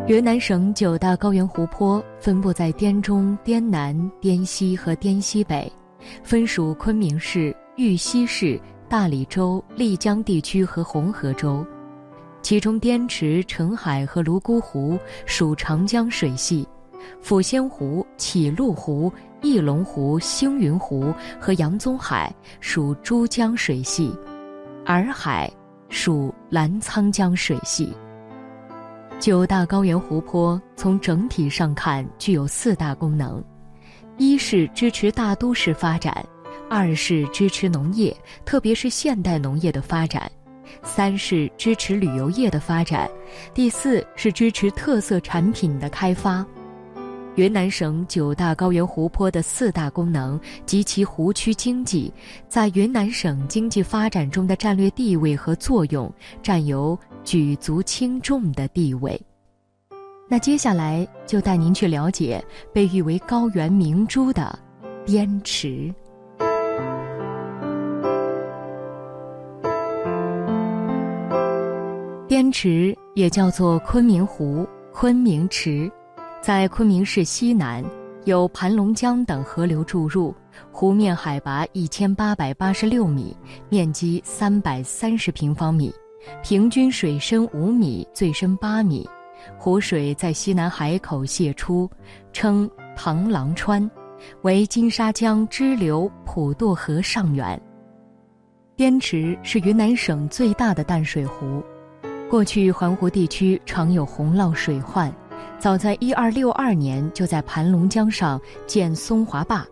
云南省9大高原湖泊分布在滇中、滇南、滇西和滇西北，分属昆明市、玉溪市、大理州、丽江地区和红河州。其中滇池、澄海和泸沽湖属长江水系，抚仙湖、启鹿湖、翼龙湖、星云湖和杨宗海属珠江水系，洱海属澜沧江水系。9大高原湖泊从整体上看具有4大功能：一是支持大都市发展，2是支持农业，特别是现代农业的发展，3是支持旅游业的发展，第4是支持特色产品的开发。云南省9大高原湖泊的4大功能及其湖区经济，在云南省经济发展中的战略地位和作用占有举足轻重的地位。那接下来就带您去了解被誉为高原明珠的滇池。滇池也叫做昆明湖、昆明池，在昆明市西南，有盘龙江等河流注入，湖面海拔1886米，面积330平方米，平均水深5米，最深8米。湖水在西南海口泄出，称螳螂川，为金沙江支流普渡河上源。滇池是云南省最大的淡水湖，过去环湖地区常有洪涝水患，早在1262年就在盘龙江上建松华坝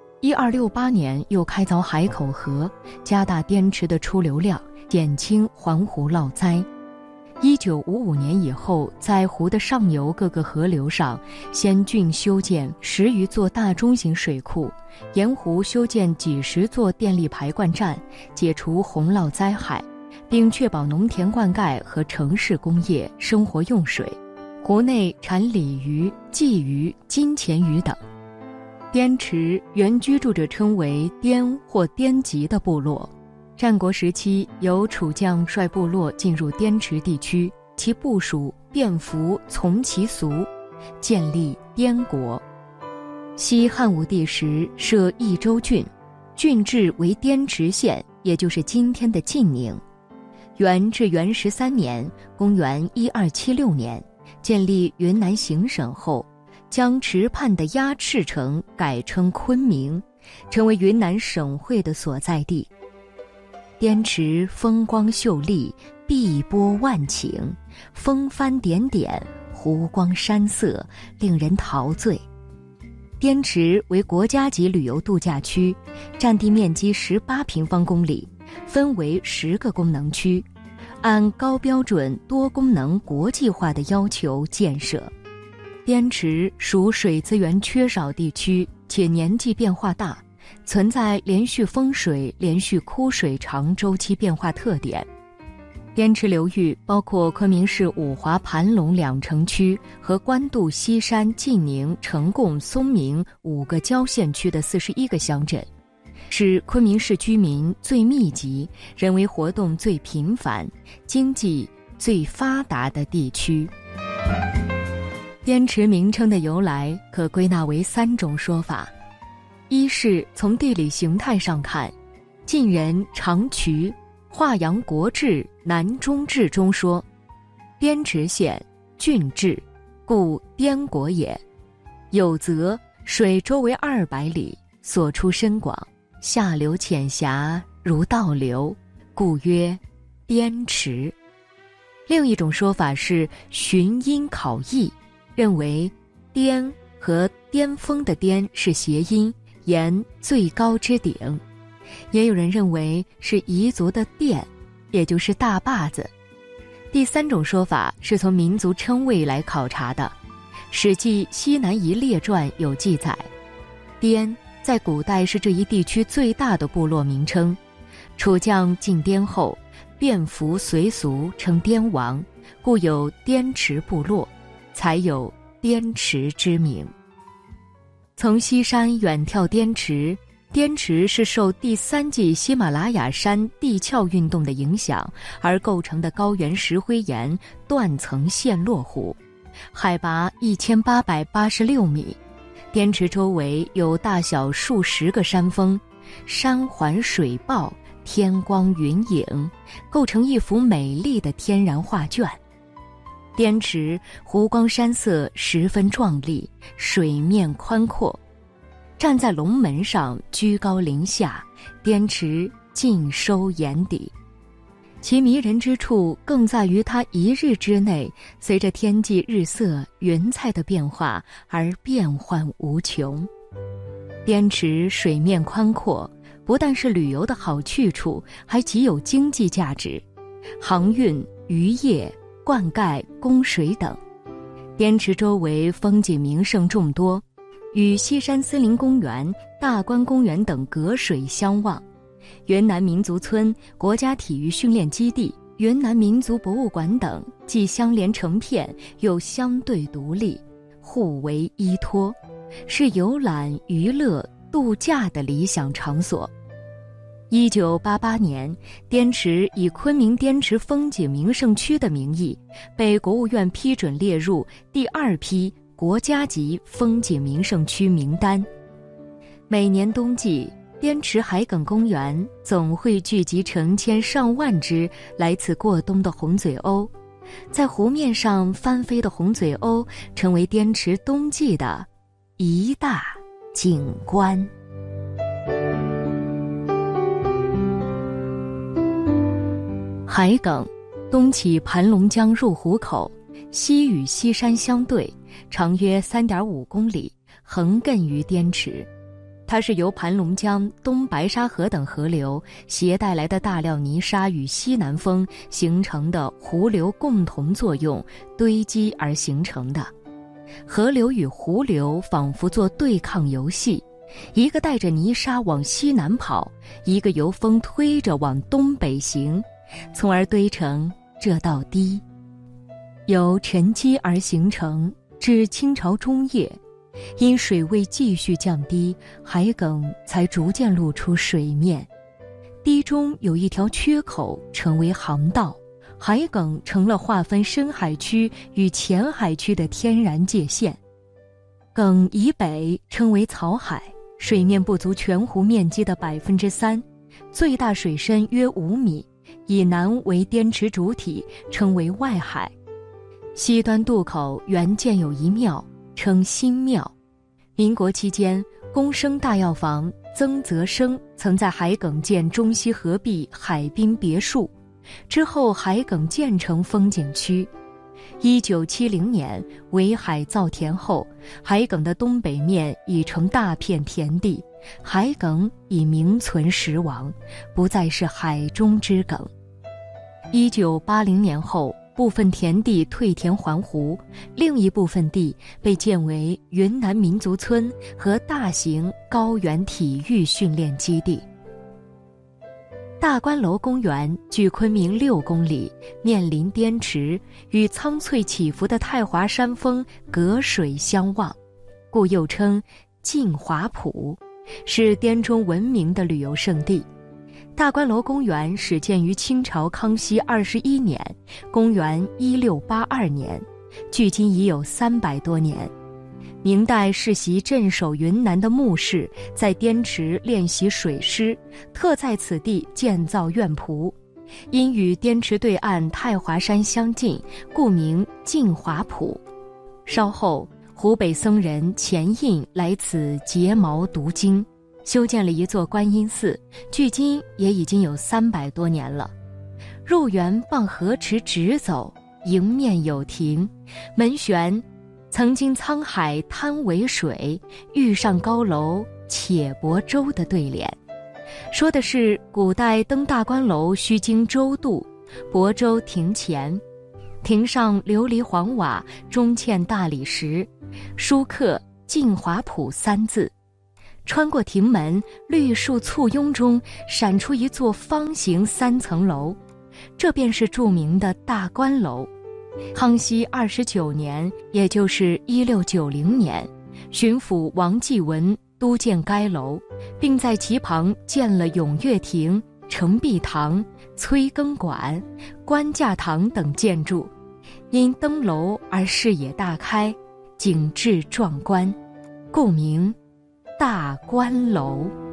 ，1268年又开凿海口河，加大滇池的出流量，减轻环湖涝灾。1955年以后，在湖的上游各个河流上先浚修建10余座大中型水库，沿湖修建几十座电力排灌站，解除洪涝灾害，并确保农田灌溉和城市工业生活用水。湖内产鲤鱼、鲫鱼、金钱鱼等。滇池原居住者称为滇或滇籍的部落。战国时期，由楚将率部落进入滇池地区，其部属便服从其俗，建立滇国。西汉武帝时设益州郡，郡治为滇池县，也就是今天的晋宁。元至元13年，公元1276年，建立云南行省后，将池畔的鸭翅城改称昆明，成为云南省会的所在地。滇池风光秀丽，碧波万顷，风帆点点，湖光山色，令人陶醉。滇池为国家级旅游度假区，占地面积18平方公里，分为10个功能区，按高标准多功能国际化的要求建设。滇池属水资源缺少地区，且年季变化大，存在连续丰水、连续枯水长周期变化特点。滇池流域包括昆明市五华、盘龙2城区和官渡、西山、晋宁、成贡、松明5个郊县区的41个乡镇，是昆明市居民最密集、人为活动最频繁、经济最发达的地区。滇池名称的由来可归纳为3种说法。一是从地理形态上看，晋人长渠《华阳国志·南中志》中说：“滇池县，郡治，故滇国也。有则水周围200里，所出深广，下流浅狭，如倒流，故曰滇池。”另一种说法是寻因考异，认为巅和巅峰的巅是谐音，言最高之顶。也有人认为是彝族的甸，也就是大坝子。第3种说法是从民族称谓来考察的。史记《西南夷列传》有记载，滇在古代是这一地区最大的部落名称。楚将进滇后，便服随俗，称滇王，故有滇池部落，才有滇池之名。从西山远眺滇池，滇池是受第3纪喜马拉雅山地壳运动的影响而构成的高原石灰岩断层陷落湖， 海拔1886米。滇池周围有大小数十个山峰，山环水抱，天光云影，构成一幅美丽的天然画卷。滇池湖光山色十分壮丽，水面宽阔。站在龙门上，居高临下，滇池尽收眼底。其迷人之处更在于它一日之内，随着天际日色、云彩的变化而变幻无穷。滇池水面宽阔，不但是旅游的好去处，还极有经济价值，航运、渔业、灌溉、供水等。滇池周围风景名胜众多，与西山森林公园、大观公园等隔水相望。云南民族村、国家体育训练基地、云南民族博物馆等既相连成片，又相对独立，互为依托，是游览、娱乐、度假的理想场所。1988年，滇池以昆明滇池风景名胜区的名义，被国务院批准列入第2批国家级风景名胜区名单。每年冬季，滇池海埂公园总会聚集成千上万只来此过冬的红嘴鸥，在湖面上翻飞的红嘴鸥成为滇池冬季的一大景观。海埂东起盘龙江入湖口，西与西山相对，长约3.5公里，横亘于滇池。它是由盘龙江、东白沙河等河流携带来的大量泥沙与西南风形成的湖流共同作用堆积而形成的。河流与湖流仿佛做对抗游戏，一个带着泥沙往西南跑，一个由风推着往东北行，从而堆成这道堤。由沉积而形成，至清朝中叶，因水位继续降低，海埂才逐渐露出水面。堤中有一条缺口，成为航道，海埂成了划分深海区与浅海区的天然界限。埂以北称为草海，水面不足全湖面积的3%，最大水深约5米，以南为滇池主体，称为外海。西端渡口原建有一庙，称新庙。民国期间，公生大药房曾泽生曾在海埂建中西合璧海滨别墅，之后海埂建成风景区。1970年围海造田后，海埂的东北面已成大片田地，海埂已名存实亡，不再是海中之埂。1980年后，部分田地退田还湖，另一部分地被建为云南民族村和大型高原体育训练基地。大观楼公园距昆明6公里，面临滇池，与苍翠起伏的太华山峰隔水相望，故又称镜华浦，是滇中闻名的旅游胜地。大观楼公园始建于清朝康熙21年，公元1682年，距今已有300多年。明代世袭镇守云南的穆氏在滇池练习水师，特在此地建造院圃，因与滇池对岸太华山相近，故名镜华浦。稍后，湖北僧人钱印来此结毛读经，修建了一座观音寺，距今也已经有300多年了。入园傍河池直走，迎面有亭，门悬曾经沧海贪为水，欲上高楼且泊舟的对联，说的是古代登大观楼需经舟渡，泊舟亭前，亭上琉璃黄瓦，中嵌大理石，书刻镜华浦3字。穿过亭门，绿树簇拥中闪出一座方形3层楼，这便是著名的大观楼。康熙29年，也就是1690年，巡抚王继文督建该楼，并在其旁建了永乐亭、承璧堂、催更馆、官架堂等建筑， 因登楼而视野大开，景致壮观，故名大观楼。